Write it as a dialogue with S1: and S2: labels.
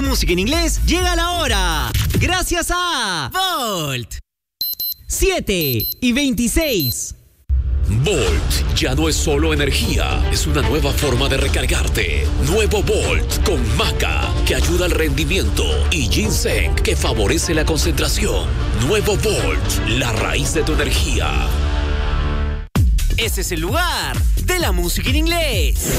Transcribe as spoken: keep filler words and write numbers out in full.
S1: música en inglés llega la hora. Gracias a Volt. siete y veintiséis.
S2: Volt ya no es solo energía, es una nueva forma de recargarte. Nuevo Volt con maca, que ayuda al rendimiento, y ginseng, que favorece la concentración. Nuevo Volt, la raíz de tu energía.
S1: Ese es el lugar de la música en inglés.